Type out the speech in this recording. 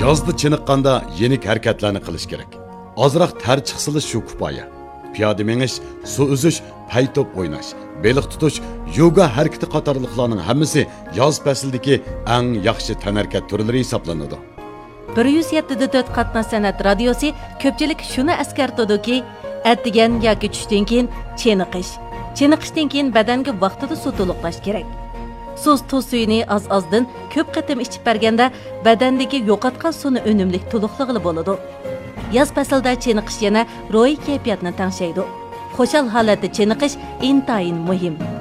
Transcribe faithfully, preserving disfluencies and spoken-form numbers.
Yozda chiniqqanda yenik harakatlarni qilish kerak. Ozroq ter chiqsili shu kifoya. Piyoda menish, suv uzish, paytop o'ynash, beliq tutish, yoga harakati qatorliqlarning hammasi yoz faslidagi eng yaxshi tanharakat turlari hisoblanadi. bir yuz yetti nuqta to'rt qatnash san'at radiosi ko'pchilik shuni eskartadiki, atdigan yoki tushdan keyin cheniqish. Cheniqishdan keyin badanga vaqtida suv to'liqlash kerak. So'z tuz suyini az-azdan ko'p qatim ichib berganda badandagi yo'qotgan suvni unumli to'liqlig'i bo'ladi. Yoz faslida cheniqish yana ro'y kayfiyatni tangshaydi. Xo'shal holatda cheniqish intayin muhim.